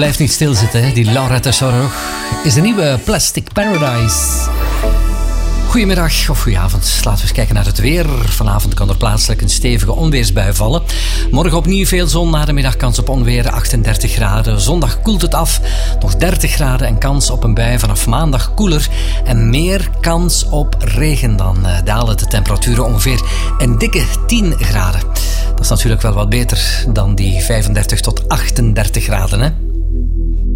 blijft niet stilzitten, hè? Die Laura Tesoro is de nieuwe Plastic Paradise. Goedemiddag of goedenavond. Laten we eens kijken naar het weer. Vanavond kan er plaatselijk een stevige onweersbui vallen. Morgen opnieuw veel zon, na de middag kans op onweer, 38 graden. Zondag koelt het af, nog 30 graden en kans op een bui. Vanaf maandag koeler en meer kans op regen. Dan dalen de temperaturen ongeveer een dikke 10 graden. Dat is natuurlijk wel wat beter dan die 35 tot 38 graden, hè?